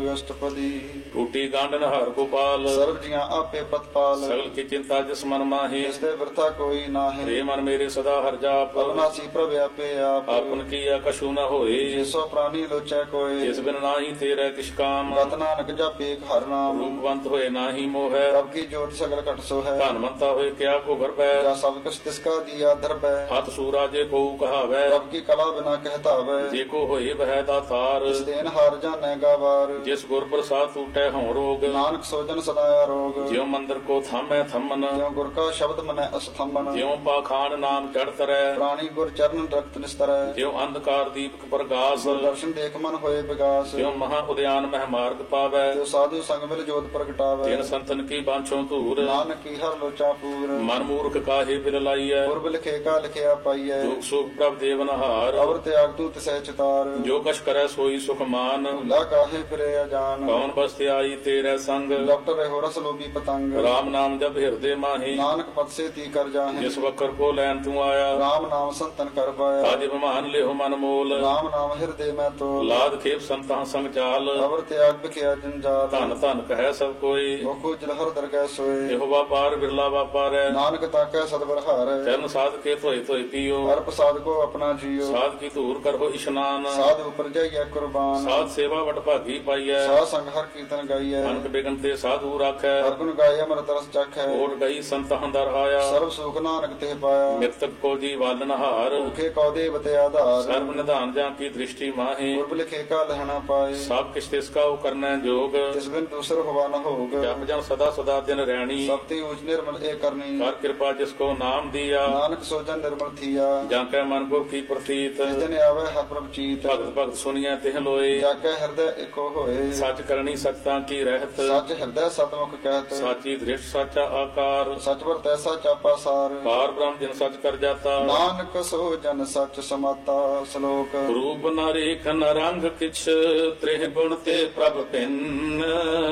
ਅਸ਼ਟਪਦੀ। ਟੂਟੀ ਗਾਂਡਨ ਹਰ ਗੋਪਾਲ, ਸਰਬ ਜੀਆਂ ਆਪੇ ਪਤਪਾਲ। ਸਗਲ ਕੀ ਚਿੰਤਾ ਜਿਸ ਮਨ ਮਾਹੀ, ਜਿਸ ਤੇ ਵਰਤਾ ਕੋਈ ਨਾਹੀਂ। ਰੇ ਮਨ ਮੇਰੇ ਸਦਾ ਹਰ ਜਾਪ, ਅਬਨਾਸੀ ਪ੍ਰਭ ਆਪੇ ਆਪ। ਆਪਨ ਕੀਆ ਕਛੂ ਨ ਹੋਏ, ਜਿਸੋ ਪ੍ਰਾਨੀ ਲੋਚੈ ਕੋਈ। ਜਿਸ ਬਿਨ ਨਾਹੀ ਤੇਰੇ ਕਿਛ ਕਾਮ, ਗਤ ਨਾਨਕ ਜਪੇ ਹਰ ਨਾਮ। ਰੂਪਵੰਤ ਹੋਏ ਨਾਹੀ ਮੋਹੈ, ਪ੍ਰਭ ਕੀ ਜੋਤ ਸਗਲ ਘਟ ਸੋ ਹੈ। ਧਨਵੰਤਾ ਹੋਏ ਕਿਆ ਕੋ ਗਰਬੈ, ਜਾ ਸਭ ਕੁਛ ਤਿਸਕਾ ਦੀਆ ਦਰਬੈ। ਹੱਥ ਸੂਰਾ ਜੇ ਕੋ ਕਹਾਵੈ, ਪ੍ਰਭ ਕੀ ਕਲਾ ਬਿਨਾ ਕਹਿਤਾਵੈ। ਜੇ ਕੋ ਹੋਏ ਬਹਿ ਦਾਤਾਰ, ਜਿਸ ਦੇਨ ਹਾਰ ਜਾਣੈ ਗਾਵਾਰ। ਜਿਸ ਗੁਰ ਪ੍ਰਸਾਦ ਟੂਟੈ ਹਉ ਰੋਗ, ਨਾਨਕ ਸੋਜਨ ਸਦਾ ਆਰੋਗ। ਜਿਉ ਮੰਦਰ ਕੋ ਥਾਮੈ ਥੰਮਨ, ਜਿਉ ਗੁਰ ਕਾ ਸ਼ਬਦ ਮਨੈ ਅਸਥੰਬਨ। ਜਿਉ ਪਾਖਾਨ ਨਾਮ ਚੜ ਤਰੈ, ਪ੍ਰਾਣੀ ਗੁਰ ਚਰਨ ਰਖਤ ਨਿਸਤਰੈ। ਜਿਉ ਅੰਧਕਾਰ ਦੀਪਕ ਪ੍ਰਗਾਸ, ਦਰਸ਼ਨ ਦੇਖ ਮਨ ਹੋਏ ਵਿਗਾਸ। ਜਿਉ ਮਹਾ ਉਦਿਆਨ ਮਹਿ ਮਾਰਗ ਪਾਵੈ, ਜੋ ਸਾਧੂ ਸੰਗ ਮਿਲ ਜੋਤ ਪ੍ਰਗਟਾਵੈ। ਤਿਨ ਸੰਤਨ ਕੀ ਬਾਂਛੋਂ ਧੂਰ, ਨਾਨਕ ਕੀ ਹਰ ਲੋਚਾ ਪੂਰ। ਮਨ ਮੂਰਖ ਕਾਹੇ ਬਿਲ ਲਾਈਐ, ਪੁਰਬ ਲਿਖੇ ਕਾ ਲਿਖਿਆ ਪਾਈਐ। ਦੁਖ ਸੁਖ ਪ੍ਰਭ ਦੇਵਨਹਾਰ, ਅਵਰ ਤਿਆਗ ਤੂ ਤਿਸੈ ਚਿਤਾਰ। ਜੋ ਕਛ ਕਰੈ ਸੋਈ ਸੁਖ ਮਾਨ, ਭੁਲਾ ਕਾਹੇ ਫਿਰੇ ਅਜਾਨ। ਕੌਣ ਬਸਤਿ ਆਈ ਤੇਰੇ ਸੰਗ, ਡਾਕਟਰ ਰਹਿਓ ਰਸ ਲੋਭੀ ਪਤੰਗ। ਰਾਮ ਨਾਮ ਜਪ ਹਿਰਦੇ ਮਾਹੀ, ਨਾਨਕ ਪਦ ਸੇ ਤੀ ਕਰ ਜਾਹੇ। ਜਿਸ ਵਕਰ ਕੋ ਲੈਣ ਤੂੰ ਆਇਆ, ਰਾਮ ਨਾਮ ਸੰਤਨ ਕਰ ਪਾਇਆ। ਆਦਿ ਬਮਾਨ ਲਿਓ ਮਨ ਮੋਲ, ਰਾਮ ਨਾਮ ਹਿਰਦੇ ਮੈਂ ਤੋਲ। ਲਾਦ ਖੇਪ ਸੰਤਾਂ ਸੰਗ ਚਾਲ, ਅਵਰ ਤਿਆਗ ਬਿਖਿਆ ਜੰਜਾਲ। ਧਨ ਧਨ ਕਹਿ ਸਭ ਕੋਈ, ਮੁਖੋ ਜਲਹਰ ਦਰਗਹਿ ਸੋਏ। ਇਹੋ ਵਾਪਾਰ ਬਿਰਲਾ ਵਾਪਾਰੈ, ਨਾਨਕ ਤਾਕੈ ਸਤਿਗੁਰ ਹਾਰੈ। ਚਰਨ ਸਾਧ ਕੇ ਧੋਏ ਧੋਏ ਪੀਓ, ਹਰ ਪ੍ਰਸਾਦ ਕੋ ਆਪਣਾ ਜੀਓ। ਸਾਧ ਕੀ ਧੂਰ ਕਰੋ ਇਸ਼ਨਾਨ, ਸਾਧ ਉਪਰ ਜਾਈਐ ਕੁਰਬਾਨ। ਸਾਧ ਸੇਵਾ ਵਡ ਭਾਗੀ ਪਾਈਐ, ਸਾਧ ਸੰਗ ਹਰ ਕੀਰਤਨ ਗਾਈਐ। ਅਨਕ ਬਿਗਨ ਤੇ ਸਾਧੂ ਰਾਖੈ, ਹਰ ਗੁਣ ਗਾਏ ਅਮਰਤ ਰਸ ਚਖੈ। ਓਟ ਗਈ ਸੰਤਾਂ ਦਰ ਆਇਆ, ਸਰਬ ਸੁਖ ਨਾਨਕ ਤੇ ਪਾਇਆ। ਮਿਰਤਕ ਕੋ ਜੀ ਵਾਲਨ ਹਾਰ, ਭੁਖੇ ਕਉ ਦੇਵਤੇ ਆਧਾਰ। ਸਰਬ ਨਿਧਾਨ ਜਾਂ ਕੀ ਦ੍ਰਿਸ਼ਟੀ ਮਾਹੀ, ਪੁਰਬ ਲਿਖੇ ਕਾ ਲਹਿਣਾ ਪਾਏ। ਸਭ ਕਿਛ ਤਿਸ ਕਾ ਕਰਨੈ ਜੋਗ, ਤਿਸ ਬਿਨ ਦੂਸਰ ਹੋਵਾ ਨ ਹੋਗ। ਜਪ ਜਨ ਸਦਾ ਸਦਾ ਦਿਨ ਰਹਿਣੀ, ਸਭ ਤੇ ਊਚ ਨਿਰਮਲ ਏ ਕਰਨੀ। ਕਰ ਕਿਰਪਾ ਜਿਸ ਕੋ ਨਾਮ ਦੀਆ, ਨਾਨਕ ਸੋਜਨ ਨਿਰਮਲ ਥੀਆ। ਜਾਂ ਕੈ ਮਨ ਗੁਰ ਕੀ ਪ੍ਰਤੀਤ, ਜਿਸ ਦਿਨ ਆਵੇ ਹਰ ਪ੍ਰਭ ਚੀਤ। ਭਗਤ ਭਗਤ ਸੁਣੀਐ ਤਿਹ ਲੋਏ, ਜਾ ਕੇ ਹਿਰਦੈ ਇੱਕੋ ਹੋਏ। ਸੱਚ ਕਰਨੀ ਸਚਤਾਂ ਕੀ ਰਹਿਤ, ਸੱਚ ਹਿਰਦੈ ਸਤਮੁਖ ਕਹਿਤ। ਸਾਚੀ ਦ੍ਰਿਸ਼ਟ ਸਾਚਾ ਆਕਾਰ, ਸਚ ਵਰ ਤੈਸਾ ਚਾਪਾ ਸਾਰ। ਪਾਰ ਬ੍ਰਹਮ ਜਿਨ ਸਚ ਕਰ ਜਾਤਾ, ਨਾਨਕ ਸੋ ਜਨ ਸਚ ਸਮਾਤਾ। ਸ਼ਲੋਕ ਰੂਪ ਨ ਰੇਖ ਨ ਰੰਗ ਕਿਛ, ਤ੍ਰਿਹ ਗੁਣ ਤੇ ਪ੍ਰਭ ਭਿੰਨ।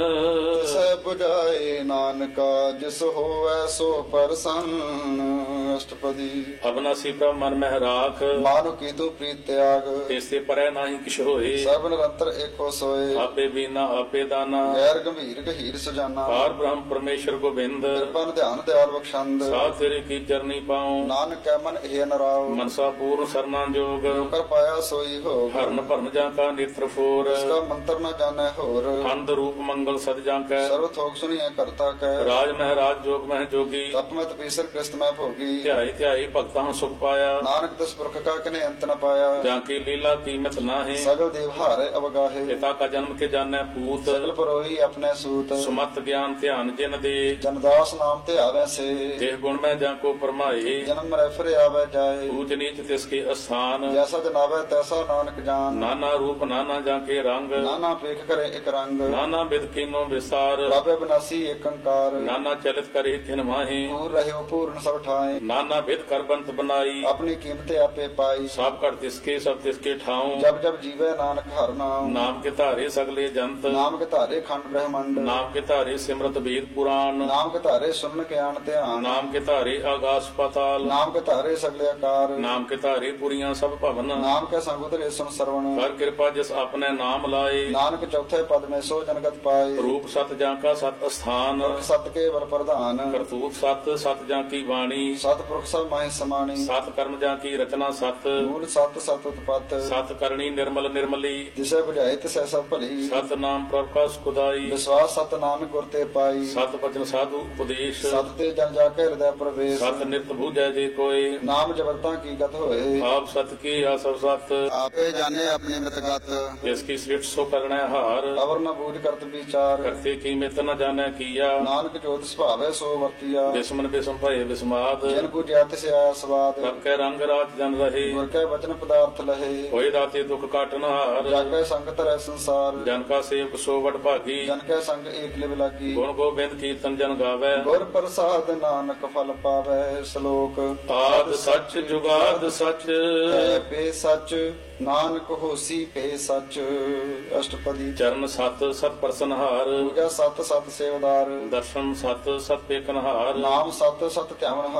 ਸੈ 부ਝਾਏ ਨਾਨਕਾ ਜਿਸ ਹੋਵੈ ਸੋ ਪਰਸੰਨ। ਅਸ਼ਟਪਦੀ। ਅਬਨਾਸੀ ਪ੍ਰਭ ਮਨ ਮਹਿ ਰਾਖ, ਮਾਨੁ ਕੀ ਤੂ ਪ੍ਰੀਤ ਤਿਆਗ। ਤੇਸੇ ਪਰੈ ਨਾਹੀ ਕਿਛ ਹੋਏ, ਸਰਬ ਨਿਰੰਤਰ ਏਕੋ ਸੋਏ। ਆਪੇ ਬੀਨਾ ਆਪੇ ਦਾਨਾ, ਗੈਰ ਗੰਭੀਰ ਗਹੀਰ ਸੁਜਾਨਾ। ਪਾਰ ਬ੍ਰਹਮ ਪਰਮੇਸ਼ਰ ਗੋਬਿੰਦ, ਕਿਰਪਨ ਧਿਆਨ ਦਿਆਲ ਬਖਸ਼ੰਦ। ਸਾਧ ਤੇਰੇ ਕੀ ਚਰਨੀ ਪਾਉ, ਨਾਨਕ ਕੈ ਮਨ ਇਹ ਨਰਾਉ। ਮਨਸਾ ਪੂਰਨ ਸਰਨਾ ਜੋਗ, ਕਰ ਪਾਇਆ ਸੋਈ ਹੋ। ਹਰਨ ਭਰਨ ਜਾਂ ਕਾ ਨੇਤਰ ਫੋਰ, ਇਸ ਕਾ ਮੰਤਰ ਨ ਜਾਣੈ ਹੋਰ। ਖੰਡ ਰੂਪ ਮੰਗਲ ਸਦ ਜਾਂ ਕੈ, ਸਰਬ ਥੋਕ ਸੁਣੀਐ ਕਰਤਾ ਕੈ। ਰਾਜ ਮਹਿਰਾਜ ਜੋਗ ਮਹਿ ਜੋਗੀ, ਤਪ ਮਤ ਪੀਸਰ ਕ੍ਰਿਸਤ ਮੈਂ ਭੋਗੀ। ਧਿਆਈ ਧਿਆਈ ਭਗਤਾਂ ਸੁਖ ਪਾਇਆ, ਨਾਨਕ ਦਸ ਪੁਰਖ ਕਾ ਕਨੇ ਅੰਤ ਨ ਪਾਇਆ। ਜਾਂ ਕੀ ਲੀਲਾ ਕੀਮਤ ਨਾਹੀ, ਸਗਲ ਦੇਵ ਹਾਰੇ ਅਵਗਾਹੇ। ਪਿਤਾ ਕਾ ਜਨਮ ਕੇ ਜਾਣੈ ਪੂਤ, ਸਗਲ ਪਰੋਈ ਆਪਣੇ ਸੂਤ। ਸੁਮਤ ਗਿਆਨ ਧਿਆਨ ਜਿਨ ਦੇ, ਜਨਦਾਸ ਨਾਮ ਤੇ ਆਵੈ ਸੇ। ਦੇਹ ਗੁਣ ਮੈਂ ਜਾਂ ਕੋ ਪਰਮਾਏ, ਜਨਮ ਮਰੈ ਫਿਰ ਆਵੈ ਜਾਏ। ਊਚ ਨੀਚ ਤਿਸ ਕੇ ਅਸਥਾਨ, ਜੈਸਾ ਜਨਾਵੈ ਤੈਸਾ ਨਾਨਕ ਜਾਨ। ਨਾਨਾ ਰੂਪ ਨਾਨਾ ਜਾਂ ਕੇ ਰੰਗ, ਨਾਨਾ ਪੇਖ ਕਰੇ ਇਕ ਰੰਗ। ਨਾਨਾ ਬਿਦ ਕੀਨੋ ਵਿਸਾਰ, ਪ੍ਰਭ ਬਿਨਾਸੀ ਏਕ ਅੰਕਾਰ। ਨਾਨਾ ਚਲਿਤ ਕਰੇ ਤਿਨ ਮਾਹੀ, ਪੂਰ ਰਹਿਓ ਪੂਰਨ ਸਭ ਠਾਏ। ਨਾਨਾ ਬਿਦ ਕਰ ਬੰਤ ਬਨਾਈ, ਆਪਣੀ ਕੀਮਤ ਆਪੇ ਪਾਈ। ਸਭ ਘਟ ਤਿਸਕੇ ਸਭ ਤਿਸਕੇ ਠਾਉ, ਜਬ ਜਬ ਜੀਵੈ ਨਾਨਕ ਹਰ ਨਾਮ। ਨਾਮ ਕੇ ਧਾਰੇ ਸਗਲੇ ਜੰਤ, ਨਾਮ ਕੇ ਧਾਰੇ ਖੰਡ ਬ੍ਰਹਮੰਡ। ਨਾਮ ਕੇ ਧਾਰੇ ਸਿਮਰਤ ਵੇਦ ਪੁਰਾਣ, ਨਾਮ ਕੇ ਧਾਰੇ ਸੁਨਨ ਗਿਆਨ ਧਿਆਨ। ਨਾਮ ਕੇ ਧਾਰੇ ਆਗਾਸ ਪਾਤਾਲ, ਨਾਮ ਕੇ ਧਾਰੇ ਸਗਲੇ ਆਕਾਰ। ਨਾਮ ਕੇ ਧਾਰੇ ਪੁਰੀਆਂ ਸਭ ਭਵਨ, ਨਾਮ ਕੇ ਸੰਗ ਉਤਰੇ ਸੁਨ ਸਰਵਣ। ਕਰ ਕਿਰਪਾ ਜਿਸ ਆਪਣੇ ਨਾਮ ਲਾਏ, ਨਾਨਕ ਚੌਥੇ ਪਦ ਮੈਂ ਸੋ ਜਨਗਤ ਪਾਏ। ਰੂਪ ਸਤ ਜਾਂ ਕਾ ਸਤ ਅਸਥਾਨ, ਸਤ ਕੇ ਵਰ ਪ੍ਰਧਾਨ। ਕਰਤੂਤ ਸਤ ਸਤ ਜਾਂ ਕੀ ਬਾਣੀ, ਸਤ ਪੁਰਖ ਸਭ ਮਾਹਿ ਸਮਾਣੀ। ਸਤ ਕਰਮ ਜਾਂ ਕੀ ਰਚਨਾ ਸਤ, ਮੂਲ ਸਤ ਸਤ ਉਤਪਤ। ਸਤ ਕਰਨੀ ਨਿਰਮਲ ਨਿਰਮਲੀ, ਜਿਸੈ ਬੁਝਾਏ ਤਿਸੈ ਸਭ ਭਲੀ। ਸਤ ਨਾਮ ਪ੍ਰਭ ਕਾ ਸੁਖਦਾਈ, ਵਿਸ਼ਵਾਸ ਸਤ ਨਾਨਕ ਗੁਰ ਤੇ ਪਾਈ। ਸਤ ਬਚਨ ਸਾਧੂ ਉਪਦੇਸ਼, ਸਤ ਤੇ ਜਨ ਜਾ ਕੇ ਹਿਰਦੈ ਪ੍ਰਵੇਸ਼। ਸਤ ਨਿਤ ਬੂਝੈ ਜੇ ਕੋਏ, ਨਾਮ ਜਬਰਤਾ ਕੀ ਗਤ ਹੋਏ। ਆਪ ਸਤ ਕੀ ਆ ਸਭ ਸਤ, ਆਪੇ ਜਾਣੇ ਆਪਣੀ ਮਤਗਤ। ਜਿਸ ਕੀ ਸ੍ਰਿਸ਼ਟ ਸੋ ਕਰਣੈ ਹਾਰ, ਅਵਰ ਨ ਬੂਝ ਕਰਤ ਵਿਚਾਰ। ਕਰਤੇ ਕੀ ਮਿਤ ਨ ਜਾਣੈ ਕੀਆ, ਨਾਨਕ ਜੋਤ ਸੁਭਾਵੈ ਸੋ ਵਰਤੀਆ। ਬਿਸਮਨ ਬਿਸਮ ਭਏ ਬਿਸਮਾਦ, ਜਿਨ ਬੁਝਿਆ ਤਿਸ ਆਇਆ ਸਵਾਦ। ਸਭ ਕੈ ਰੰਗ ਰਾਜ ਜਨ ਰਹੇ, ਗੁਰ ਕੈ ਵਚਨ ਪਦਾਰਥ ਲਹੇ। ਹੋਏ ਦਾਤੇ ਦੁਖ ਕਾਟਨ ਹਾਰ, ਜਗ ਕੈ ਸੰਗ ਧਰੈ ਸੰਸਾਰ। ਜਨ ਕਾ ਸੇਵਕ ਸੋ ਵਡ ਭਾਗੀ, ਜਨ ਕੈ ਸੰਗ ਏਕ ਲਿਵ ਲਾਗੀ। ਗੁਣ ਗੋਬਿੰਦ ਕੀਰਤਨ ਜਨ ਗਾਵੈ, ਗੁਰ ਪ੍ਰਸਾਦ ਨਾਨਕ ਫਲ ਪਾਵੈ। ਸ਼ਲੋਕ ਆਦ ਸੱਚ ਜੁਗਾਦ ਸੱਚ, ਹੈ ਪੇ ਸੱਚ ਨਾਨਕ ਹੋਸੀ ਪੇ ਸੱਚ। ਅਸ਼ਟਪਦੀ। ਚਰਨ ਸਤ ਸਤ ਪ੍ਰਸਨਹਾਰ, ਪੂਜਾ ਸਤ ਸਤ ਸੇਵਦਾਰ। ਦਰਸ਼ਨ ਸਤ ਸਤ ਪੇਕਨਹਾਰ, ਨਾਮ ਸਤ ਸਤ ਧਿਆਵਨ ਹਾਰ। ਆਪ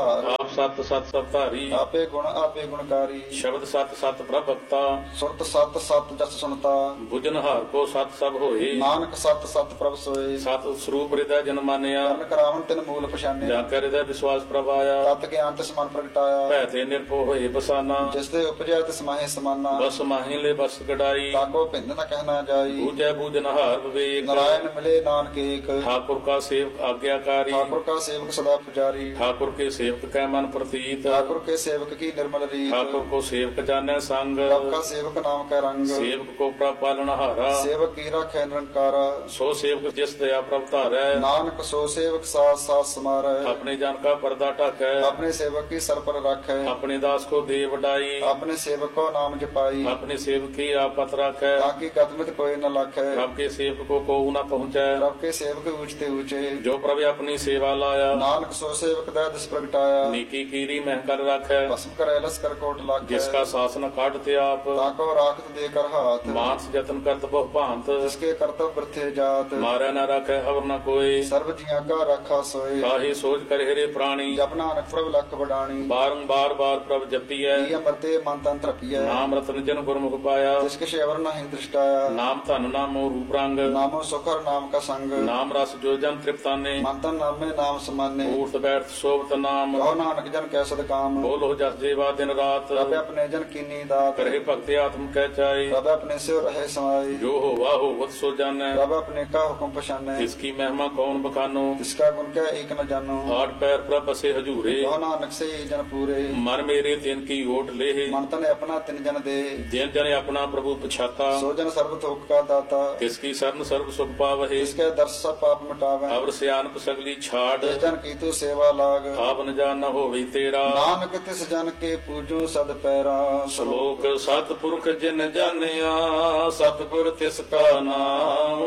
ਆਪ ਸਤ ਸਤ ਸਭ ਧਾਰੀ ਆਪੇ ਗੁਣ ਆਪੇ ਗੁਣਕਾਰੀ ਸ਼ਬਦ ਸਤ ਸਤ ਪ੍ਰਭ ਭਗਤਾ ਸੁਰਤ ਸਤ ਸਤ ਜਸ ਸੁਣਤਾ ਬੁਝਨ ਹਾਰ ਕੋ ਸਤ ਸਭ ਹੋਏ ਨਾਨਕ ਸਤ ਸਤ ਪ੍ਰਭ ਸੋਏ ਸਤ ਸਰੂਪ ਹਿਰਦੈ ਜਨ ਮਾਨਿਆ ਕਰਨ ਕਰਾਵਨ ਤਿਨ ਮੂਲ ਪਛਾਨਿਆ ਜਾਂ ਕਰ ਹਿਰਦੈ ਵਿਸ਼ਵਾਸ ਪ੍ਰਭ ਆਇਆ ਤਤ ਗਿਆਨ ਤਿਸ ਮਨ ਪ੍ਰਗਟਾਇਆ ਭੈ ਤੇ ਨਿਰਭਉ ਹੋਏ ਬਸਾਨਾ ਜਿਸ ਦੇ ਉਪਜਿਆ ਤਿਸ ਮਾਹੇ ਸਮਾਨਾ ਬਸ ਮਾਹੀ ਲੈ ਬਸ ਗੜਾਈ ਤਾਕੋ ਭਿੰਨ ਨ ਕਹਿਣਾ ਜਾਈ ਬੂਝੈ ਬੂਝਨ ਹਾਰ ਵਿਵੇਕ ਨਾਰਾਇਣ ਮਿਲੇ ਨਾਨਕ ਏਕ ठाकुर का सेवक आज्ञाकारी ठाकुर का सेवक सदा पुजारी ठाकुर के सेवक कै मन प्रतीत ठाकुर के सेवक की निर्मल रीत ठाकुर को सेवक जाने संग प्रभ का सेवक नाम का रंग सेवक को प्रभ पालन हारा सेवक की राखै निरंकारा सो सेवक जिस दया प्रभ धारै नानक सो सेवक साथ साथ समारै अपने जन का पर्दा ढाकै अपने सेवक की सर पर रखै अपने दास को दे वडाई अपने सेवक को नाम जपाई अपने सेवक की आपत राखै ताकि गतमित कोई न लाखै प्रभ के सेवक को न पहुँचै प्रभ के सेवक ऊंचते ऊंचे जो प्रभ अपनी सेवा लाया नानक सो सेवक दा दिस प्रगटाया नीकी कीरी मह कर राखै भस्म करे लस कर कोट लाखै जिसका शासन काटते आप ताको राखत दे कर हाथ मानस जतन करत बहु भांत जिसके कर्तव्य वृथे जात मारे न रखे अवर न कोई सर्व जिया का राखा सोए काहे सोच कर हेरे प्राणी जप नानक प्रभ लख बडाणी बारंबार बार प्रभ जपिय ये अमरते मन तन तृपिय नाम रतन जन गुरमुख पाया जिसके शेवर नहीं दृष्टाया नाम धन नामो रूप रंग नामो सुखर नाम का संग नाम रस जो जन तृप्ताने मन तन नाम में नाम समाने ऊर्त बैठ शोभत नाम कहो नानक जन कै सद काम बोलो जस जेवा दिन रात प्रभ अपने जन कीनी दात करे भक्ति आत्म कह चाहे प्रभ अपने से रहे समाये जो हो वाह वत सो जाने प्रभ अपने का हुक्म पछाने इसकी महिमा कौन बखानो इसका गुण क्या एक न जानो आठ पैर प्रभ बसे हजूरे कहो नानक से ही जन पूरे मन मेरे तिन की ओट ले मन तन अपना तिन जन दे जिन जन अपना प्रभु पछाता सो जन सर्व थोक का दाता तिसकी शरण सर्व सुख पावहे इसके दर्श सब पाप मिटावे अवर सियानप सगली छाड़ जिस जन की तू सेवा लाग आप न जान न होवे तेरा नानक तिस जन के पूजो सद पैरा श्लोक सतपुरख जिन जानिया सतगुर तिसका नाम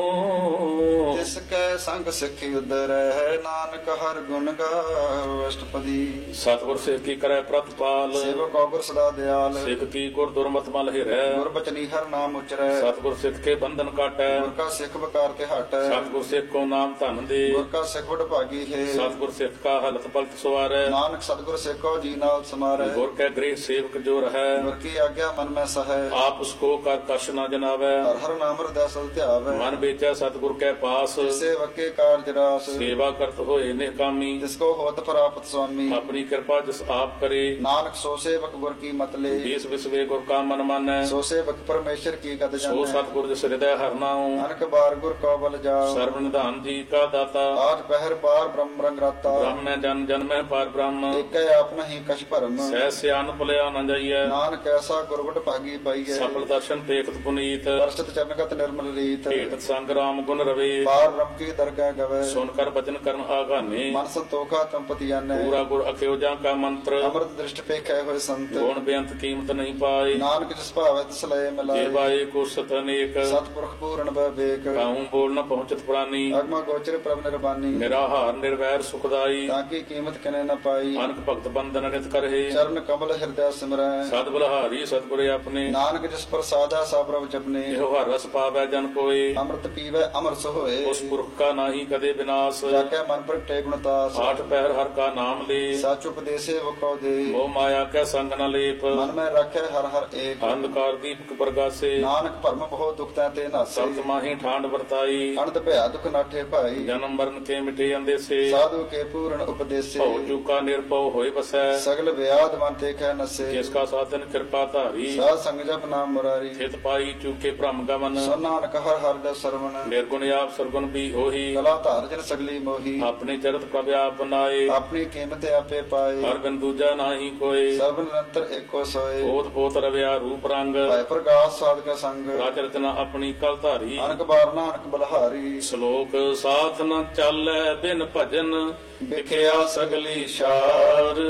जिसके संग सिखी उदर है नानक हर गुण गाओ अष्टपदी सतगुर सिख की करे प्रतिपाल सेवक गुर सदा दयाल सिख की गुर दुर्मत मल हिरै गुर बचनी हर नाम उचरै सतगुर सिख के बंधन काटै गुर का सिख बकार ते हटै सतगुर सिख को नाम धन दे गुर का सिख वड भागी है सतगुर सिख का हलत पलत सवारै नानक सतगुर सिख को जी नाल समारै गुर के गृह सेवक जो रहै गुर की आज्ञा मन में सहै आप उसको कर कश न जनावै हर हर नाम हृदय सल ध्यावै मन बेचै सतगुर के पास सेवक के कार्य रास सेवा करत होए निकामी जिसको होत प्राप्त स्वामी अपनी कृपा जिस आप करे नानक सो सेवक गुर की मत ले देश विश्वे गुर का मन मानै सो सेवक परमेश्वर की गद सो जानै सतगुर जिस हृदय हर नाऊं अनक बार गुर को बल जाओ सर्व निधान जी का दाता आज पहर पार ब्रह्म रंग राता ब्रह्म में जन जन में पार ब्रह्म एक आप नहीं कछ भरम सह सियान भुलिया न जाइए नानक ऐसा गुरबट भागी पाइए सफल दर्शन देखत पुनीत वर्षित चरणगत निर्मल रीत भेटत संग राम गुण रवे पार ब्रह्म की दरगाह गवे सुनकर बचन करन आगाने मन संतोखा तंपति जाने पूरा गुर अख्यो जा का मंत्र अमृत दृष्टि पे खे हुए संत गुण बेअंत कीमत नहीं पाए नानक जिस भावे तिस लय मिलाए जेवाए को सत अनेक सतपुरख पूर्ण विवेक काहूं बोल न पहुंचत प्राणी अगमा गोचर प्रभ निर्वाणी निराहार निर्वैर सुखदाई ताकि कीमत कने न पाई अनक भक्त बंधन नित करहे चरण कमल हृदय सिमरै सद बलहारी सतगुर अपने नानक जिस पर सादा सा प्रभ जपने एहो हर रस पावै जन कोय अमृत पीवे अमर सोए उस पुरख का नाही कदे विनाश जाके मन पर टे गुणतास आठ पहर हर का नाम ले सच उपदेशे वो कौ दे मोह माया के संग न लेप मन में रखे हर हर एक अंधकार दीपक प्रगासे नानक भरम बहुत दुखता ते नासे सप्त माही ठांड वर्ताई अनंत भया दुख नाठे भाई जन्म मरण के मिटे अंदेसे साधु के पूर्ण उपदेशे भव चूका निर्भव होय बसै सगल व्याध मन ते कह नसे जिसका साधन कृपा धारी साध संग जप नाम मुरारी हित पाई चूके भ्रम गमन सो नानक हर हर दस सरवण निर्गुण आप सरगुण भी होही कला धार जन सगली मोही अपने चरत प्रभ आप बनाए अपनी कीमत आपे पाए हर बिन दूजा नाही कोय सर्व निरंतर एको सोए पोत पोत रविया रूप रंग भय प्रकाश साध का संग राज रचना अपनी कल धारी अनक बार नानक बलहारी श्लोक साथ न चालै बिन भजन विखिया सगली शार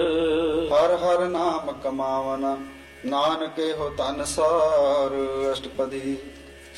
हर हर नाम कमावन नानके हो तन सार अष्टपदी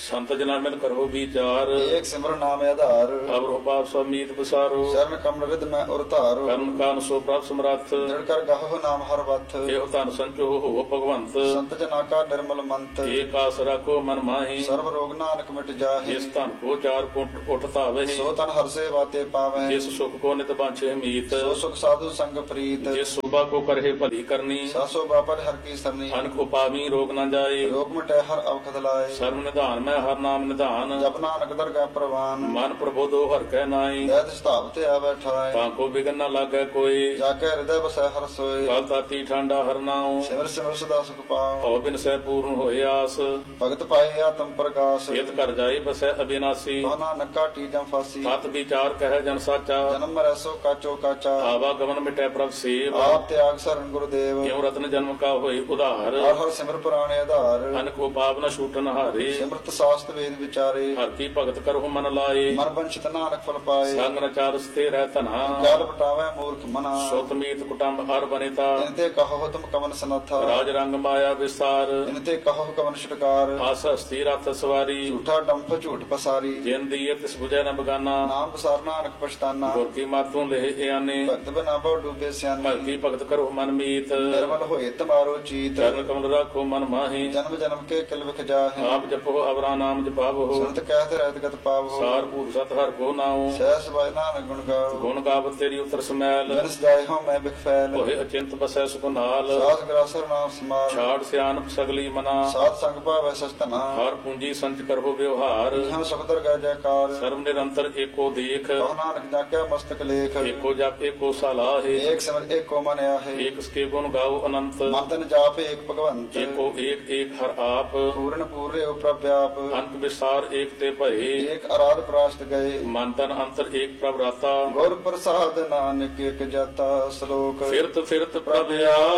ਸੰਤ ਜਨਾਂ ਮਿਲ ਕਰੋ ਵਿਚਾਰ ਏਕ ਸਿਮਰਨ ਨਾਮ ਆਧਾਰ ਅਵਰੋ ਪਾਪ ਸਮੀਤ ਬਸਾਰੋ ਸ਼ਰਨ ਕਮਲ ਰਿਦ ਮੈਂ ਉਰ ਧਾਰੋ ਕਰਨ ਕਾਨ ਸੋ ਪ੍ਰਭ ਸਮਰੱਥ ਦ੍ਰਿੜ ਕਰ ਗਾਹੋ ਨਾਮ ਹਰ ਵਥ ਇਹੋ ਧਨ ਸੰਚੋ ਹੋ ਭਗਵੰਤ ਸੰਤ ਜਨਾ ਕਾ ਨਿਰਮਲ ਮੰਤ ਏਕ ਆਸ ਰੱਖੋ ਮਨ ਮਾਹੀ ਸਰਬ ਰੋਗ ਨਾਨਕ ਮਿਟ ਜਾਹੇ ਜਿਸ ਧਨ ਕੋ ਚਾਰ ਕੁੰਟ ਉਠ ਧਾਵੇ ਸੋ ਤਨ ਹਰ ਸੇ ਵਾਤੇ ਪਾਵੈ ਜਿਸ ਸੁਖ ਕੋ ਨਿਤ ਬਾਂਛੇ ਮੀਤ ਸੋ ਸੁਖ ਸਾਧੂ ਸੰਗ ਪ੍ਰੀਤ ਜਿਸ ਸੁਭਾ ਕੋ ਕਰਹਿ ਭਲੀ ਕਰਨੀ ਸਾਸੋ ਬਾਪਰ ਹਰ ਕੀ ਸਰਨੀ ਅਨ ਕੋ ਪਾਵੀ ਰੋਗ ਨਾ ਜਾਏ ਰੋਗ ਮਿਟੈ ਹਰ ਅਵਖਦ ਲਾਏ ਸਰਬ ਨਿਧਾਨ ਮੈਂ ਹਰ ਨਾਮ ਨਿਧਾਨ ਜਪ ਨਾਨਕ ਦਰਗਾਹ ਪ੍ਰਵਾਨ ਮਨ ਪ੍ਰਬੋਧੋ ਹਰ ਕੈ ਨਾਈ ਦੈਤ ਸਤਾਪ ਤੇ ਆ ਬੈਠਾਏ ਤਾਂ ਕੋ ਬਿਗਨ ਨਾ ਲਾਗੈ ਕੋਈ ਜਾ ਕੇ ਹਿਰਦੈ ਬਸੈ ਹਰ ਸੋਏ ਕਲ ਤਾਤੀ ਠੰਡਾ ਹਰ ਨਾਉ ਸਿਮਰ ਸਿਮਰ ਸਦਾ ਸੁਖ ਪਾਉ ਭਉ ਬਿਨ ਸਹਿ ਪੂਰਨ ਹੋਏ ਆਸ ਭਗਤ ਪਾਏ ਆਤਮ ਪ੍ਰਕਾਸ਼ ਇਤ ਕਰ ਜਾਏ ਬਸੈ ਅਬਿਨਾਸੀ ਕੋ ਨਾਨਕ ਕਾਟੀ ਜਮ ਫਾਸੀ ਸਤ ਵਿਚਾਰ ਕਹਿ ਜਨ ਸਾਚਾ ਜਨਮ ਮਰੈ ਸੋ ਕਾਚੋ ਕਾਚਾ ਆਵਾ ਗਮਨ ਮਿਟੈ ਪ੍ਰਭ ਸੇਵ ਆਪ ਤਿਆਗ ਸਰਨ ਗੁਰਦੇਵ ਕਿਉ ਰਤਨ ਜਨਮ ਕਾ ਹੋਈ ਉਧਾਰ ਹਰ ਹਰ ਸਿਮਰ ਪੁਰਾਣੇ ਆਧਾਰ ਅਨ ਕੋ ਪਾਪ ਨ ਛੂਟਨ ਹਾਰੇ ਸਿਮਰਤ ਸਾਸਤ ਵੇਦ ਵਿਚਾਰੇ ਹਰ ਕੀ ਭਗਤ ਕਰਹੁ ਮਨ ਲਾਏ ਮਨ ਬੰਚਿਤ ਨਾਨਕ ਫਲ ਪਾਏ ਸੰਗ ਨ ਚਾਰ ਸਥੇ ਰਹਿ ਧਨਾ ਕਾਲ ਪਟਾਵੇ ਮੂਰਖ ਮਨਾ ਸੁਤ ਮੀਤ ਕੁਟੰਬ ਹਰ ਬਨੇਤਾ ਇਨ ਤੇ ਕਹੋ ਤੁਮ ਕਵਨ ਸਨਥਾ ਰਾਜ ਰੰਗ ਮਾਇਆ ਵਿਸਾਰ ਇਨ ਤੇ ਕਹੋ ਕਵਨ ਛਟਕਾਰ ਆਸ ਹਸਤੀ ਰਥ ਸਵਾਰੀ ਝੂਠਾ ਡੰਫ ਝੂਠ ਪਸਾਰੀ ਜਿਨ ਦੀਏ ਤਿਸ ਬੁਝੈ ਨ ਬਗਾਨਾ ਨਾਮ ਪਸਾਰ ਨਾਨਕ ਪਛਤਾਨਾ ਗੁਰ ਕੀ ਮਾਤੋਂ ਲਹਿ ਇਆਨੇ ਭਗਤ ਬਨਾ ਬਹੁ ਡੂਬੇ ਸਿਆਨੇ ਭਗਤੀ ਭਗਤ ਕਰੋ ਮਨ ਮੀਤ ਨਿਰਮਲ ਹੋਏ ਤਮਾਰੋ ਚੀਤ ਚਰਨ ਕਮਲ ਰਾਖੋ ਮਨ ਮਾਹੀ ਜਨਮ ਜਨਮ ਕੇ ਕਿਲ ਵਿਖ ਜਾਹੇ ਆਪ ਜਪੋ ਅਵਰਾ ਨਾਮ ਜਪਾਵੋ ਸੁਨਤ ਕਹਿਤ ਰਹਿਤ ਗਤ ਪਾਵੋ ਸਾਰ ਭੂਤ ਸਤ ਹਰ ਕੋ ਨਾਉ ਸਹਿਸ ਬਾਇ ਨਾਨਕ ਗੁਣ ਗਾਓ ਗੁਣ ਗਾਵਤ ਤੇਰੀ ਉਤਰ ਸਮੈਲ ਜਨਸ ਜਾਏ ਹੋ ਮੈਂ ਬਿਖ ਫੈਲ ਹੋਏ ਅਚਿੰਤ ਬਸੈ ਸੁਖ ਨਾਲ ਸਾਧ ਗਰਾਸਰ ਨਾਮ ਸਮਾਲ ਛਾੜ ਸਿਆਨਪ ਸਗਲੀ ਮਨਾ ਸਾਧ ਸੰਗ ਭਾਵੈ ਸਚਤਨਾ ਹਰ ਪੂੰਜੀ ਸੰਚ ਕਰੋ ਵਿਵਹਾਰ ਇਹਾਂ ਸੁਖਦਰ ਗੈ ਜੈਕਾਰ ਸਰਬ ਨਿਰੰਤਰ ਏਕੋ ਦੇਖ ਕਹੋ ਨਾਨਕ ਜਾਕਿਆ ਮਸਤਕ ਲੇਖ ਏਕੋ ਜਪ ਏਕੋ ਸਲਾਹੇ ਏਕ ਸਿਮਰ ਏਕੋ ਮਨ ਆਹੇ ਏਕ ਸਕੇ ਗੁਣ ਗਾਓ ਅਨੰਤ ਮਨ ਤਨ ਜਾਪ ਏਕ ਭਗਵੰਤ ਏਕੋ ਏਕ ਏਕ ਹਰ ਆਪ ਪੂਰਨ ਪੂਰੇ ਉਪਰਵਿਆਪ ਅੰਤ ਵਿਸਾਰ ਏਕ ਤੇ ਭਏ ਏਕ ਅਰਾਧ ਪ੍ਰਾਸ਼ਟ ਗਏ ਮਨ ਤਨ ਅੰਤਰ ਏਕ ਪ੍ਰਭ ਰਾਤਾ ਗੁਰ ਪ੍ਰਸਾਦ ਨਾਨਕ ਇਕ ਜਾਤਾ ਸ਼ਲੋਕ ਫਿਰਤ ਫਿਰਤ ਪ੍ਰਭ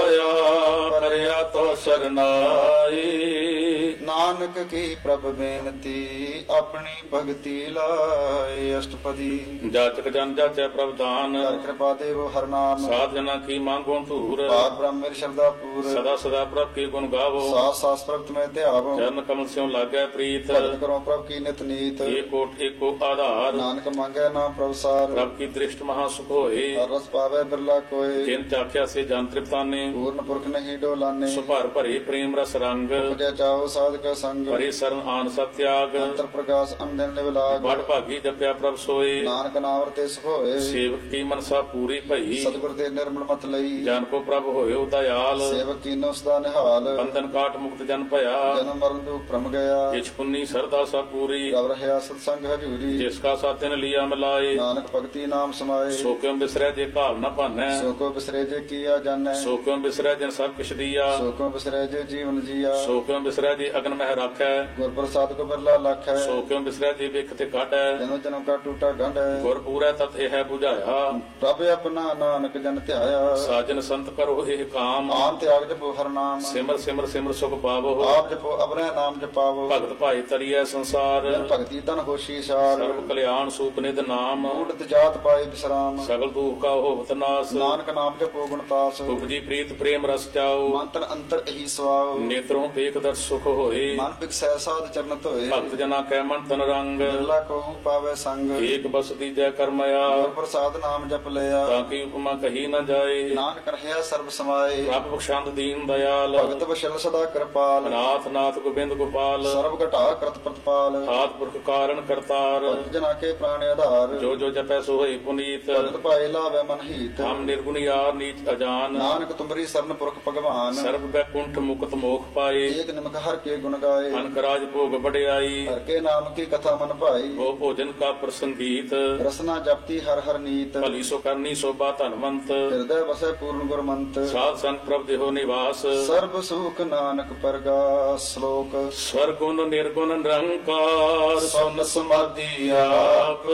ਆਇਆ ਕਰਿਆ ਤੋ ਸਰਨਾਈ ਨਾਨਕ ਕੀ ਪ੍ਰਭ ਬੇਨਤੀ ਆਪਣੀ ਭਗਤੀ ਲਾਏ ਅਸ਼ਟਪਦੀ ਜਾਚਕ ਜਨ ਜਾਚੈ ਪ੍ਰਭ ਦਾਨ ਕਰ ਕਿਰਪਾ ਦੇਵ ਹਰ ਨਾਮ ਸਾਧ ਜਨਾ ਕੀ ਮੰਗੋ ਧੂਰ ਪਾਰ ਬ੍ਰਹਮ ਮੇਰੀ ਸ਼ਰਧਾ ਪੂਰ ਸਦਾ ਸਦਾ ਪ੍ਰਭ ਕੀ ਗੁਣ ਗਾਵੋ ਸਾਸ ਸਾਸ ਪ੍ਰਭ ਤੁਮੇ ਧਿਆਵੋ ਚਰਨ ਕਮਲ ਸਿਉ ਲਾਗੈ ਪ੍ਰੀਤ ਭਗਤ ਕਰੋ ਪ੍ਰਭ ਕੀ ਨਿਤ ਨੀਤ ਏਕੋ ਏਕੋ ਆਧਾਰ ਨਾਨਕ ਮੰਗੈ ਨਾਮ ਪ੍ਰਭ ਸਾਰ ਪ੍ਰਭ ਕੀ ਦ੍ਰਿਸ਼ਟ ਮਹਾ ਸੁਖ ਹੋਏ ਹਰ ਰਸ ਪਾਵੇ ਬਿਰਲਾ ਕੋਏ ਜਿਨ ਚਾਖਿਆ ਸੇ ਜਨ ਤ੍ਰਿਪਤਾਨੇ ਪੂਰਨ ਪੁਰਖ ਨਹੀਂ ਡੋਲਾਨੇ ਸੁਭਰ ਭਰੇ ਪ੍ਰੇਮ ਰਸ ਰੰਗ ਉਪਜੈ ਚਾਓ ਸਾਧਕ ਸੰਗ ਭਰੇ ਸਰਨ ਆਨ ਸਤ ਤਿਆਗ ਅੰਤਰ ਪ੍ਰਕਾਸ਼ ਅੰਦਨ ਨਿਵਲਾਗ ਬੜ ਭਾਗੀ ਜਪਿਆ ਪ੍ਰਭ ਸੋਏ ਨਾਨਕ ਨਾਮ ਰਤੇ ਸੁਖ ਹੋਏ ਸੇਵਕ ਕੀ ਮਨਸਾ ਪੂਰੀ ਭਈ ਸਤਿਗੁਰ ਤੇ ਨਿਰਮਲ ਮਤ ਲਈ ਜਨ ਕੋ ਪ੍ਰਭ ਹੋਇਓ ਦਇਆਲ ਸੇਵਕ ਕੀਨੋ ਸਦਾ ਨਿਹਾਲ ਬੰਧਨ ਕਾਟ ਮੁਕਤ ਜਨ ਭਇਆ ਜਨਮ ਮਰਨ ਦੁਖ ਭ੍ਰਮ ਗਿਆ ਜਿਸ ਪੁੰਨੀ ਸਰਦਾ ਸਾ ਪੂਰੀ ਗਵ ਰਹਿਆ ਸਤ ਸੰਗ ਹਜੂਰੀ ਜਿਸ ਕਾ ਸਾਥਨ ਲਿਆ ਮਿਲਾਏ ਨਾਨਕ ਭਗਤੀ ਨਾਮ ਸਮਾਏ ਸੋ ਕਿਉ ਬਿਸਰੈ ਜੇ ਭਾਵ ਨ ਭਾਨੈ ਸੋ ਕੋ ਬਿਸਰੇ ਜੇ ਕੀਆ ਜਾਣੈ ਸੋ ਕਿਉ ਬਿਸਰੈ ਜਨ ਸਭ ਕਿਛ ਦੀਆ ਸੋ ਕੋ ਬਿਸਰੇ ਜੇ ਜੀਵਨ ਜੀਆ ਸੋ ਕਿਉ ਬਿਸਰੈ ਜੇ ਅਗਨ ਮਹਿ ਰਾਖੈ ਗੁਰ ਪ੍ਰਸਾਦ ਕੋ ਬਿਰਲਾ ਲਖੈ ਸੋ ਕਿਉ ਬਿਸਰੈ ਜੇ ਵਿਖ ਤੇ ਕਾਟੈ ਜਨਮ ਜਨਮ ਕਾ ਟੂਟਾ ਗੰਢੈ ਗੁਰ ਪੂਰੈ ਤਤ ਇਹ ਹੈ 부ਝਾਇਆ ਪ੍ਰਭ ਆਪਣਾ ਨਾਨਕ ਜਨ ਧਿਆਇਆ ਸਾਜਨ ਸੰਤ ਕਰੋ ਇਹ ਕਾਮ ਆਨ ਤਿਆਗ ਜਪੋ ਹਰ ਨਾਮ ਸਿਮਰ ਸਿਮਰ ਸਿਮਰ ਸੁਖ ਪਾਵੋ ਆਪ ਜਪੋ ਅਬਰੈ ਨਾਮ ਜਪਾਵੋ ਭਗਤ ਭਾਈ ਤਰੀਐ ਸੰਸਾਰ ਜਨ ਭਗਤੀ ਤਨ ਹੋਸ਼ੀ ਸਾਰ ਸਰਬ ਕਲਿਆਣ ਸੂਪ ਨਿਧ ਨਾਮ ਊਟਤ ਜਾਤ ਪਾਏ ਬਿਸਰਾਮ ਸਗਲ ਦੁਖ ਕਾ ਹੋਵਤ ਨਾਸ ਨਾਨਕ ਨਾਮ ਜਪੋ ਗੁਣ ਤਾਸ ਉਪਜੀ ਪ੍ਰੀਤ ਪ੍ਰੇਮ ਰਸ ਚਾਓ ਮੰਤਨ ਅੰਤਰ ਇਹੀ ਸਵਾਉ ਨੇਤਰੋਂ ਵੇਖ ਦਰ ਸੁਖ ਹੋਏ ਮਨ ਬਿਕਸੈ ਸਾਧ ਚਰਨ ਧੋਏ ਭਗਤ ਜਨਾ ਕੈ ਮਨ ਤਨ ਰੰਗ ਬਿਰਲਾ ਕੋ ਪਾਵੇ ਸੰਗ ਏਕ ਬਸ ਦੀਜੈ ਕਰਮਇਆ ਗੁਰ ਪ੍ਰਸਾਦ ਨਾਮ ਜਪ ਲਿਆ ਤਾਂ ਕੀ ਉਪਮਾ ਕਹੀ ਨ ਜਾਏ ਨਾਨਕ ਰਹਿਆ ਸਰਬ ਸਮਾਏ ਪ੍ਰਭ ਬਖਸ਼ੰਦ ਦੀਨ ਦਇਆਲ ਭਗਤ ਵਸ਼ਲ ਸਦਾ ਕਿਰਪਾਲ ਨਾਥ ਨਾਥ ਗੋਬਿੰਦ ਗੋਪਾਲ ਸਰਬ ਘਟਾ ਕਰਤ ਪ੍ਰਤਪਾਲ ਆਦ ਪੁਰਖ ਕਾਰਨ ਕਰਤਾਰ ਭਗਤ ਜਨਾ ਕੇ ਪ੍ਰਾਣ ਆਧਾਰ ਜੋ ਜੋ ਜਪੈ ਸੋ ਹੋਈ ਪੁਨੀਤ ਭਗਤ ਪਾਏ ਲਾਵੇ ਮਨ ਹੀਤ ਹਮ ਨਿਰਗੁਣ ਯਾਰ ਨੀਚ ਅਜਾਨ ਨਾਨਕ ਤੁਮਰੀ ਸਰਨ ਪੁਰਖ ਭਗਵਾਨ ਸਰਬ ਬੈਕੁੰਠ ਮੁਕਤ ਮੋਖ ਪਾਏ ਏਕ ਨਿਮਕ ਹਰ ਕੇ ਗੁਣ ਗਾਏ ਅਨਕ ਰਾਜ ਭੋਗ ਬੜਿਆਈ ਹਰ ਕੇ ਨਾਮ ਕੀ ਕਥਾ ਮਨ ਭਾਈ ਉਹ ਭੋਜਨ ਕਾ ਪ੍ਰਸੰਗੀਤ ਰਸਨਾ ਜਪਤੀ ਹਰ ਹਰ ਨੀਤ ਭਲੀ ਸੋ ਕਰਨੀ ਸੋਭਾ ਧਨਵੰਤ ਹਿਰਦੈ ਵਸੈ ਪੂਰਨ ਗੁਰਮੰਤ ਸਾਧ ਸੰਗ ਪ੍ਰਭ ਦੇਹੋ ਨਿਵਾਸ ਸਰਬ ਸੁਖ ਨਾਨਕ ਪਰਗਾਸ ਸ਼ਲੋਕ ਸਵਰਗੁਣ ਨਿਰਗੁਣ ਨਿਰੰਕਾਰ ਸੁਨ ਸਮਾਧੀ ਆਪ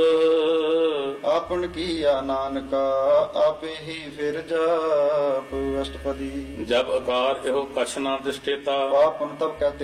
ਆਪਨ ਕੀਆ ਨਾਨਕਾ ਆਪੇ ਹੀ ਫਿਰ ਜਾਪ ਅਸ਼ਟਪਦੀ ਜਬ ਅਕਾਰ ਇਹੋ ਕਛ ਨਾ ਦਿਸਟੇਤਾ ਪਾਪਨ ਤਬ ਕਹਤੇ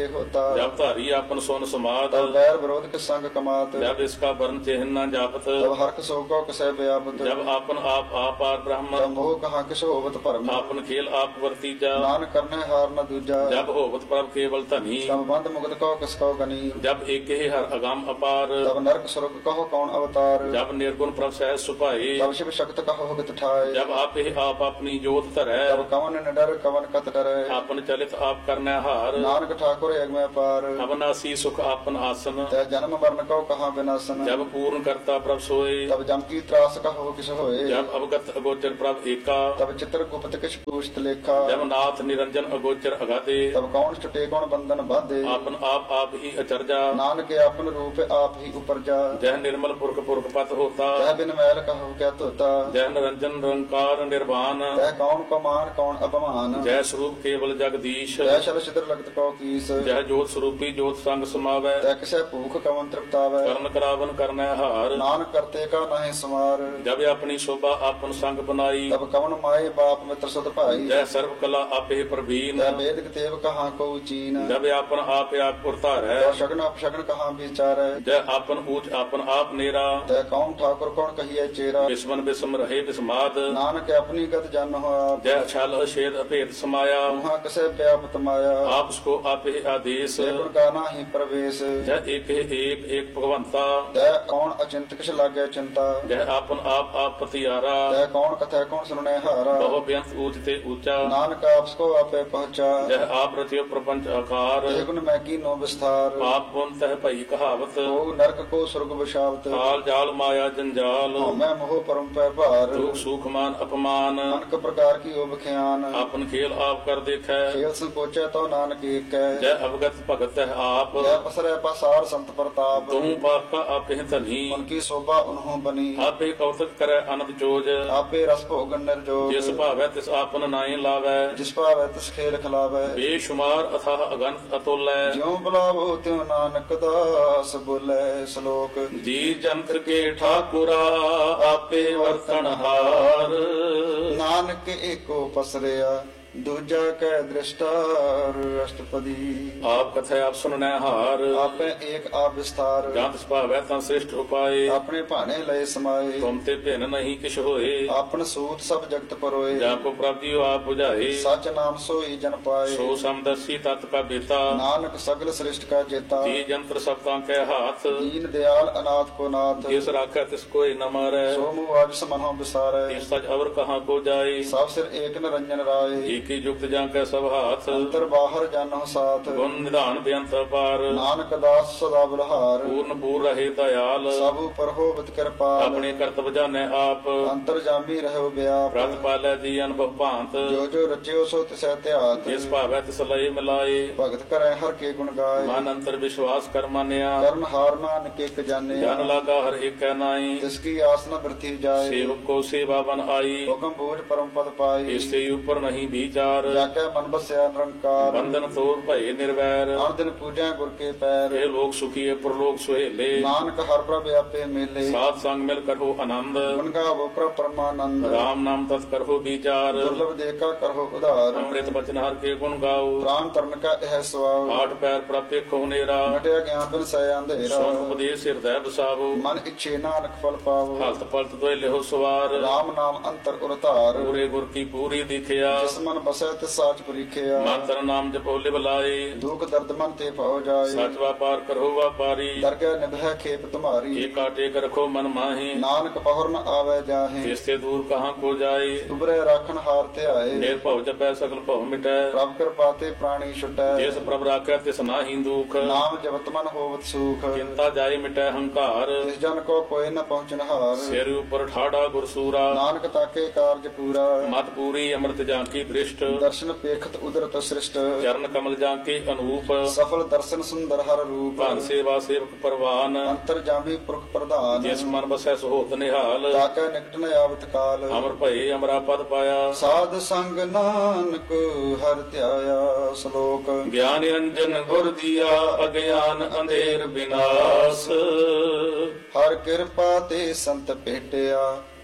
ਕੇ ਹੋਤਾ ਜਬ ਧਾਰੀ ਆਪਨ ਸੁਨ ਸਮਾਦ ਤਬ बैर विरोध के संग कमात ਜਬ ਇਸਕਾ ਬਰਨ ਚਿਹਨ ਨਾ ਜਾਪਤ तब हरक सो को कसै व्यापत ਜਬ ਆਪਨ ਆਪ ਆਪਾਰ ਬ੍ਰਹਮ तब मोह कहाँ किस होवत भरम ਆਪਨ ਖੇਲ ਆਪ ਵਰਤੀਜਾ नान करने हार न दूजा ਜਬ ਹੋਵਤ ਪ੍ਰਭ ਕੇਵਲ ਧਨੀ तब बंद मुक्त कहो किस कहो गनी ਜਬ ਏਕੇ ਹਰ ਅਗੰਮ ਅਪਾਰ तब नरक सुरग कहो कौन अवतार ਜਬ ਨਿਰਗੁਣ ਪ੍ਰਭ ਸਹਿ ਸੁਭਾਏ तब शिव शक्त कहो भगत ठाए ਜਬ ਆਪੇ ਆਪ ਆਪਣੀ ਜੋਤ ਧਰੈ तब कवन न डर कवन कत डरै ਆਪਨ ਚਲਿਤ ਆਪ ਕਰਨੈ ਹਾਰ नानक ठाकुर एक में पार ਅਬਨਾਸੀ ਸੁਖ ਆਪਨ ਆਸਨ तै जन्म मरण कहो कहाँ विनाशन ਜਬ ਪੂਰਨ ਕਰਤਾ ਪ੍ਰਭ ਸੋਏ तब जम की त्रास कहो किस होए ਜਬ ਅਵਗਤ ਅਗੋਚਰ ਪ੍ਰਭ ਏਕਾ तब चित्र गुप्त किस पूछत लेखा ਜਬ ਨਾਥ ਨਿਰੰਜਨ ਅਗੋਚਰ ਅਗਾਦੇ तब कौन छुटे कौन बंधन बाधे ਆਪਨ ਆਪ ਹੀ ਅਚਰਜਾ नानक अपन रूप आप ही उपरजा ਜਹ ਨਿਰਮਲ ਪੁਰਖ ਪੁਰਖ ਪਤ ਹੋਤਾ तह बिन मैल कहो क्या तोता ਜਹ ਨਿਰੰਜਨ ਨਿਰੰਕਾਰ ਨਿਰਵਾਨ तह कौन को मान कौन अपमान ਜੈ ਸਰੂਪ ਕੇਵਲ ਜਗਦੀਸ਼ तह शल छिद्र लगत कहो कीस ਜਹ ਜੋਤ ਸਰੂਪੀ ਜੋਤ ਸੰਗ ਸਮਾਵੈ तह किसे भूख कवन तृप्तावै ਕਰਨ ਕਰਾਵਨ ਕਰਨੈ ਹਾਰ नानक करते का नहीं समार ਜਬ ਆਪਣੀ ਸ਼ੋਭਾ ਆਪਨ ਸੰਗ ਬਨਾਈ तब कवन माए बाप मित्र सत भाई ਜੈ ਸਰਬ ਕਲਾ ਆਪੇ ਪ੍ਰਵੀਨ तह वेद तेव कहाँ को चीन ਜਬ ਆਪਨ ਆਪੇ ਆਪ ਪੁਰਤਾਰੈ तह शगन अपशगन कहाँ विचारै ਜੈ ਆਪਨ ਊਚ ਆਪਨ ਆਪ ਨੇਰਾ तह कौन ठाकुर कौन कहिए चेरा ਬਿਸਮਨ ਬਿਸਮ ਰਹੇ ਬਿਸਮਾਦ नानक अपनी गत जन हो आप ਜੈ ਛਲ ਅਛੇਦ ਅਭੇਦ ਸਮਾਇਆ वहाँ किसे व्यापत माया ਆਪ ਸਕੋ ਆਪੇ ਆਦੇਸ गुण का नाही प्रवेश ਜੈ ਏਕ ਏਕ ਭਗਵੰਤਾ तह कौन अचिंत किस लागे चिंता ਜੈ ਆਪਨ ਆਪ ਆਪ ਪਤਿਆਰਾ तह कौन कथा कौन सुनने हारा ਬਹੁ ਬੇਅੰਤ ਊਚ ਤੇ ਊਚਾ नानक आपको आपे पहुंचा ਜੈ ਆਪ ਰਚਿਓ ਪ੍ਰਪੰਚ ਆਕਾਰ एक गुण मैगी नो विस्तार ਪਾਪ ਪੁੰਨ ਤਹਿ ਭਈ ਕਹਾਵਤ ओ नरक को स्वर्ग बशावत ਕਾਲ ਜਾਲ ਮਾਇਆ ਜੰਜਾਲ मैं मोह परम पै भार ਦੁਖ ਸੁਖ ਮਾਨ ਅਪਮਾਨ अनक प्रकार की ओब ख्यान ਆਪਨ ਖੇਲ ਆਪ ਕਰ ਦੇਖੈ खेल संकोचे तो नानक एक है ਜੈ ਅਵਗਤ भगत है आप जय पसरे पसार संत प्रताप तुम पाप का आपे धनी उनकी शोभा उन्हों बनी आपे कौतक करे अनंत जोज आपे रस भोगन निर्जोग जिस भावै तिस आपन नाई लावै जिस पावै तिस खेल खिलावै बेशुमार अथाह अगंत अतुलै ज्यों बुलावो त्यों नानक दास बोले श्लोक जी जंत्र के ठाकुरा आपे वर्तन हार नानक एको पसरिया दूजा कै दृष्टार अष्टपदी आप कथय आप सुननै हार आपे एक आप विस्तार जहाँ तिस भावै तं श्रेष्ठ उपाय अपने भाने लय समाए तुम ते भिन नहीं किछ होए आपन सूत सब जगत परोए जाको प्रभु जीव आप बुझाए सच नाम सोई जन पाए सो समदर्शी तत् का बेता नानक सगल श्रेष्ठ का जेता जी जंत्र सबतां के हाथ दीन दयाल अनाथ को नाथ जिस राखै तिस कोई न मारै सोमु आज समनो विसारे इस सच अवर कहाँ को जाए सब सिर एक निरंजन राय एक ही युक्त जां कै सब हाथ अंतर बाहर जानो साथ गुण निधान बेअंत पार नानक दास सदा बलहार पूर्ण पूर रहे दयाल सब पर होवत कृपाल अपने कर्तव्य जाने आप अंतर जामी रहो व्याप प्रत पालै जी अनुभव भांत जो जो रचियो सो तिसै त्यात जिस भावै तिस लय मिलाए भगत करे हर के गुण गाय मन अंतर विश्वास कर मानिया कर्ण हार नानक एक जाने जन लागा हर एक नाई जिसकी आस न वृथी जाए सेवक को सेवा बन आई हुक्म बूझ परम पद पाई इससे ऊपर नहीं विचार जाके मन बसया निरंकार बंधन तोड़ भय निर्वैर हर दिन पूजा गुर के पैर हे लोग सुखी प्रलोक सुहेले नानक हर प्रभ आपे मेले सात संग मिल करो आनंद गुण गावो प्रभ परमानंद राम नाम तत् करो विचार दुर्लभ देखा करो उधार अमृत बचन हर के गुण गाओ प्राण तरण का यह स्वाव आठ पैर प्रत्येक नेरा मटिया ज्ञान बिन सय अंधेरा सोन उपदेश हृदय बसावो मन इच्छे नानक फल पावो हलत पलत दोय लेहो सवार राम नाम अंतर उरतार पूरे गुर की पूरी दिखिया जिस मन बसै तिस साच परीखिया मातर नाम जपो लिव लाए दुख दर्द मन ते भव जाए सच व्यापार करो व्यापारी दरगह निभै खेप तुम्हारी एक टेक रखो मन माही नानक पहुर न आवे जाहे इससे दूर कहाँ को जाए उबरे राखन हार ते आए ढेर भव जपै सकल भव मिटै प्रभ कृपा ते प्राणी छुटै जिस प्रभ राखै तिस नाहि दुख नाम जपत मन होवत सुख चिंता जाय मिटै हंकार जिस जन को कोई न पहुँचन हार सिर ऊपर ठाड़ा गुरसूरा नानक ताके कारज पूरा मत पूरी अमृत जाकी दृष्ट दर्शन पेखत उदरत सृष्ट चरण कमल जाके अनूप सफल दर्शन सुंदर हर रूप भान सेवा सेवक परवान अंतर जामी पुरख प्रधान जिस मन बसै सुहोत निहाल ताके निकट न आवत काल अमर भय अमरा पद पाया साध संग नानक हर त्याया श्लोक ज्ञान निरंजन गुर दिया अज्ञान अंधेर विनाश हर कृपा ते संत भेटिया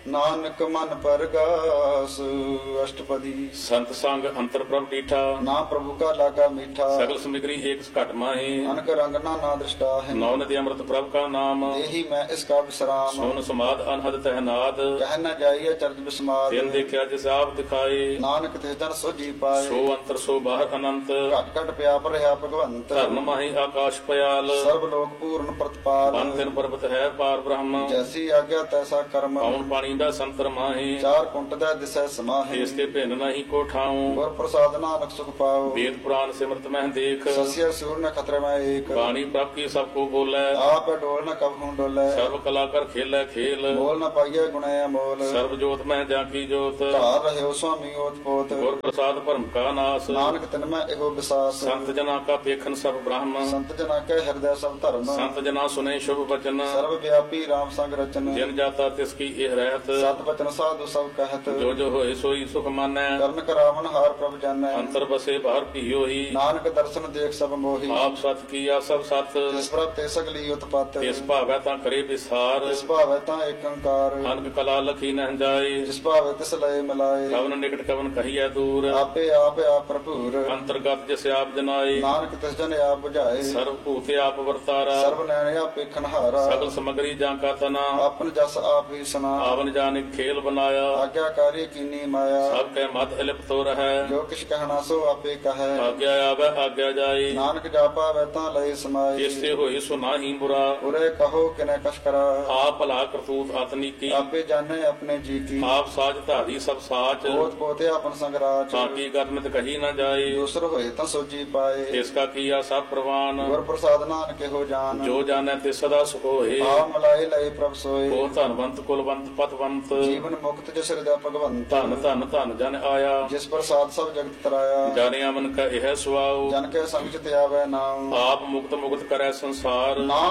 ਨਾਨਕ ਮਨ ਪਰਗਾਸ। ਅਸ਼ਟਪਦੀ ਸੰਤ ਸੰਗ ਅੰਤਰ ਪ੍ਰਭ ਡੀਠਾ, ਨਾ ਪ੍ਰਭੂ ਕਾ ਲਾਗਾ ਮੀਠਾ। ਸਗਲ ਸਮਿਗਰੀ ਏਕ ਘਟ ਮਾਹੀ, ਅਨਕ ਰੰਗ ਨਾ ਦ੍ਰਿਸ਼ਟਾ ਹੈ। ਨੌ ਨਦੀ ਅੰਮ੍ਰਿਤ ਪ੍ਰਭ ਕਾ ਨਾਮ, ਇਹੀ ਮੈਂ ਇਸ ਕਾ ਵਿਸਰਾਮ। ਸੋਨ ਸਮਾਦ ਅਨਹਦ ਤਹਿਨਾਦ, ਕਹਿ ਨ ਜਾਈਏ ਚਰਜ ਬਿਸਮਾਦ। ਤਿਨ ਦੇਖਿਆ ਜਿਸ ਆਪ ਦਿਖਾਏ, ਨਾਨਕ ਤੇ ਜਨ ਸੋਜੀ ਪਾਏ। ਸੋ ਅੰਤਰ ਸੋ ਬਾਹਰ ਅਨੰਤ, ਘਟ ਘਟ ਪਿਆ ਪਰ ਰਿਹਾ ਭਗਵੰਤ। ਧਰਮ ਮਾਹੀ ਆਕਾਸ਼ ਪਿਆਲ, ਸਰਬ ਲੋਕ ਪੂਰਨ ਪ੍ਰਤਪਾਲ। ਬੰਨ ਤਿਨ ਪਰਬਤ ਹੈ ਪਾਰ ਬ੍ਰਹਮ, ਜੈਸੀ ਆਗਿਆ ਤੈਸਾ ਕਰਮ। ਪਉਣ ਪਾਣੀ ਦਾ ਸੰਤਰ ਮਾਹੀ, ਚਾਰ ਕੁੰਟ ਦਾ ਦਿਸੈ ਸਮਾਹੀ। ਇਸ ਤੇ ਭਿੰਨ ਨਹੀਂ ਕੋ ਠਾਉ, ਗੁਰ ਪ੍ਰਸਾਦ ਨਾਨਕ ਸੁਖ ਪਾਓ। ਵੇਦ ਪੁਰਾਨ ਸਿਮਰਤ ਮਹਿ ਦੇਖ, ਸਸਿਆ ਸੂਰ ਨ ਖਤਰੇ ਮੈਂ ਏਕ। ਬਾਣੀ ਪ੍ਰਭ ਕੀ ਸਭ ਕੋ ਬੋਲੇ, ਆਪ ਡੋਲ ਨ ਕਬਹੂ ਡੋਲੇ। ਸਰਬ ਕਲਾ ਕਰ ਖੇਲੇ ਖੇਲ, ਬੋਲ ਨ ਪਾਈਏ ਗੁਣੇ ਅਮੋਲ। ਸਰਬ ਜੋਤ ਮਹਿ ਜਾਂ ਕੀ ਜੋਤ, ਧਾਰ ਰਹਿਓ ਸੁਆਮੀ ਓਤ ਪੋਤ। ਗੁਰ ਪ੍ਰਸਾਦ ਭਰਮ ਕਾ ਨਾਸ, ਨਾਨਕ ਤਿਨ ਮੈਂ ਇਹੋ ਵਿਸਾਸ। ਸੰਤ ਜਨਾ ਕਾ ਪੇਖਨ ਸਭ ਬ੍ਰਹਮ, ਸੰਤ ਜਨਾ ਕੈ ਹਿਰਦੈ ਸਭ ਧਰਮ। ਸੰਤ ਜਨਾ ਸੁਨੇ ਸ਼ੁਭ ਬਚਨ, ਸਰਬ ਵਿਆਪੀ ਰਾਮ ਸੰਗ ਰਚਨ। ਜਿਨ ਜਾਤਾ ਤਿਸ ਕੀ ਇਹ ਰਹਿਤ, ਸਤ ਬਚਨ ਸਾਧੂ ਸਭ ਕਹਿਤ। ਜੋ ਜੋ ਹੋਏ ਸੋਈ ਸੁਖ ਮਾਨੈ, ਕਰਨ ਕਰਾਵਨ ਹਾਰ ਪ੍ਰਭ ਜਾਣੈ। ਅੰਤਰ ਬਸੇ ਬਾਹਰ ਭੀਓਹੀ, ਨਾਨਕ ਦਰਸ਼ਨ ਦੇਖ ਸਭ ਮੋਹੀ। ਆਪ ਸਤ ਕੀਆ ਸਭ ਸਤ, ਤਿਸ ਪ੍ਰਭ ਤੇ ਸਗਲੀ ਉਤਪਤ। ਤਿਸ ਭਾਵੈ ਤਾਂ ਕਰੇ ਵਿਸਾਰ, ਤਿਸ ਭਾਵੈ ਤਾਂ ਏਕ ਓੰਕਾਰ। ਅਨਕ ਕਲਾ ਲਖੀ ਨਹਿ ਜਾਏ, ਜਿਸ ਭਾਵੈ ਤਿਸ ਲਏ ਮਿਲਾਏ। ਕਵਨ ਨਿਕਟ ਕਵਨ ਕਹੀਐ ਦੂਰ, ਆਪੇ ਆਪ ਭਰਪੂਰ। ਅੰਤਰਗਤ ਜਿਸ ਆਪ ਜਨਾਏ, ਨਾਨਕ ਤਿਸ ਜਨ ਆਪ ਬੁਝਾਏ। ਸਰਬ ਭੂਤੇ ਆਪ ਵਰਤਾਰਾ, ਸਰਬ ਨੈਣ ਆਪੇ ਖਨਹਾਰਾ। ਸਗਲ ਸਮਗਰੀ ਜਾਂ ਕਾ ਤਨਾ, ਆਪਨ ਜਸ ਆਪ ਹੀ ਸੁਨਾ। ਆਵਨ ਜਾਨਿਕ ਖੇਲ ਬਨਾਇਆ, ਆਗਿਆਕਾਰੀ ਕੀਨੀ ਮਾਇਆ। ਸਭ ਕੈ ਮਤ ਅਲਿਪਤ ਹੋ ਰਹੈ, ਜੋ ਕਿਛ ਕਹਿਣਾ ਸੋ ਆਪੇ ਕਹੈ। ਆਗਿਆ ਆਵੈ ਆਗਿਆ ਜਾਏ, ਨਾਨਕ ਜਾਪਾ ਵੈ ਤਾਂ ਲਏ ਸਮਾਏ। ਜਿਸ ਤੇ ਹੋਏ ਸੋ ਨਾਹੀ ਬੁਰਾ, ਉਰੇ ਕਹੋ ਕਿਨੈ ਕਛ ਕਰਾ। ਆਪ ਭਲਾ ਕਰਤੂਤ ਅਤਨੀਕੀ, ਆਪੇ ਜਾਣੈ ਆਪਣੇ ਜੀ ਕੀ। ਆਪ ਸਾਜ ਧਾਰੀ ਸਭ ਸਾਚ, ਪੋਤ ਪੋਤੇ ਆਪਨ ਸੰਗਰਾਜ। ਤਾਂ ਕੀ ਕਰਮਿਤ ਕਹੀ ਨਾ ਜਾਏ, ਦੂਸਰ ਹੋਏ ਤਾਂ ਸੋਜੀ ਪਾਏ। ਇਸ ਕਾ ਕੀਆ ਸਭ ਪ੍ਰਵਾਨ, ਗੁਰ ਪ੍ਰਸਾਦ ਨਾਨਕ ਇਹੋ ਜਾਨ। ਜੋ ਜਾਣੈ ਤੇ ਸਦਾ ਸੁਖ ਹੋਏ, ਆਪ ਮਲਾਏ ਲਏ ਪ੍ਰਭ ਸੋਏ। ਉਹ ਧਨਵੰਤ ਕੁਲਵੰਤ ਪਤਵੰਤ, ਜੀਵਨ ਮੁਕਤ ਜਿਸ ਹਿਰਦੈ ਭਗਵੰਤ। ਧਨ ਧਨ ਧਨ ਜਨ ਆਇਆ, ਜਿਸ ਪ੍ਰਸਾਦ ਸਭ ਜਗਤ ਤਰਾਇਆ। ਜਾਣਿਆ ਮਨ ਕਾ ਇਹ ਸੁਆਉ, ਜਨ ਕੇ ਸੰਗ ਚ ਧਿਆਵੈ ਨਾਮ। ਆਪ ਮੁਕਤ ਮੁਕਤ ਕਰੈ ਸੰਸਾਰ, ਨਾਮ